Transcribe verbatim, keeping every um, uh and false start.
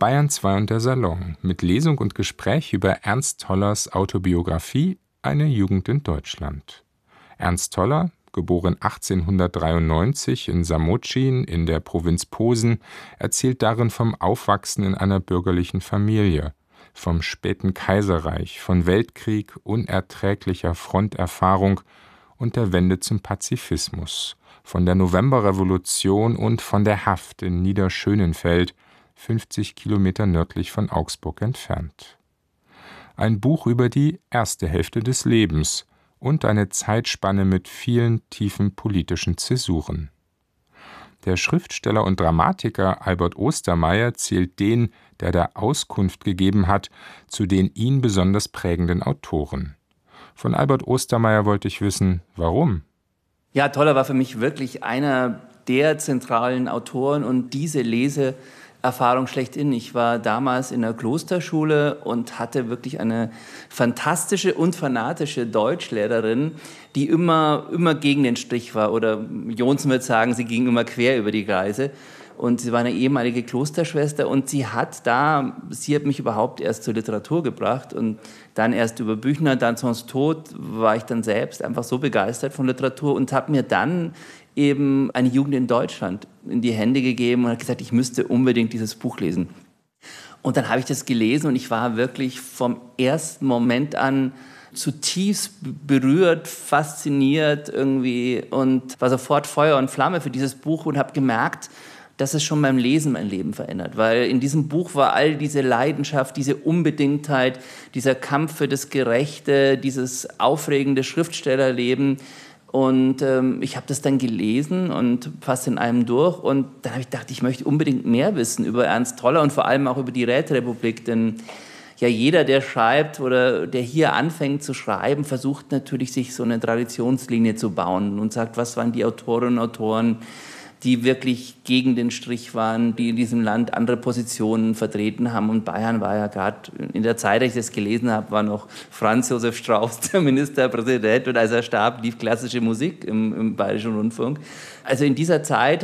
Bayern zwei und der Salon mit Lesung und Gespräch über Ernst Tollers Autobiografie »Eine Jugend in Deutschland«. Ernst Toller, geboren achtzehnhundertdreiundneunzig in Samotschin in der Provinz Posen, erzählt darin vom Aufwachsen in einer bürgerlichen Familie, vom späten Kaiserreich, von Weltkrieg, unerträglicher Fronterfahrung und der Wende zum Pazifismus, von der Novemberrevolution und von der Haft in Niederschönenfeld, fünfzig Kilometer nördlich von Augsburg entfernt. Ein Buch über die erste Hälfte des Lebens und eine Zeitspanne mit vielen tiefen politischen Zäsuren. Der Schriftsteller und Dramatiker Albert Ostermeyer zählt den, der da Auskunft gegeben hat, zu den ihn besonders prägenden Autoren. Von Albert Ostermeyer wollte ich wissen, warum? Ja, Toller war für mich wirklich einer der zentralen Autoren und diese Leseerfahrung schlechthin. Ich war damals in der Klosterschule und hatte wirklich eine fantastische und fanatische Deutschlehrerin, die immer, immer gegen den Strich war. Oder Jonsen würde sagen, sie ging immer quer über die Gleise. Und sie war eine ehemalige Klosterschwester und sie hat da, sie hat mich überhaupt erst zur Literatur gebracht und dann erst über Büchner, dann sonst tot, war ich dann selbst einfach so begeistert von Literatur und habe mir dann eben Eine Jugend in Deutschland in die Hände gegeben und habe gesagt, ich müsste unbedingt dieses Buch lesen. Und dann habe ich das gelesen und ich war wirklich vom ersten Moment an zutiefst berührt, fasziniert irgendwie und war sofort Feuer und Flamme für dieses Buch und habe gemerkt, dass es schon beim Lesen mein Leben verändert. Weil in diesem Buch war all diese Leidenschaft, diese Unbedingtheit, dieser Kampf für das Gerechte, dieses aufregende Schriftstellerleben. Und ähm, ich habe das dann gelesen und fast in einem durch. Und dann habe ich gedacht, ich möchte unbedingt mehr wissen über Ernst Toller und vor allem auch über die Räterepublik. Denn ja, jeder, der schreibt oder der hier anfängt zu schreiben, versucht natürlich, sich so eine Traditionslinie zu bauen und sagt, was waren die Autorinnen und Autoren, die wirklich gegen den Strich waren, die in diesem Land andere Positionen vertreten haben. Und Bayern war ja gerade, in der Zeit, als ich das gelesen habe, war noch Franz Josef Strauß der Ministerpräsident. Und als er starb, lief klassische Musik im, im Bayerischen Rundfunk. Also in dieser Zeit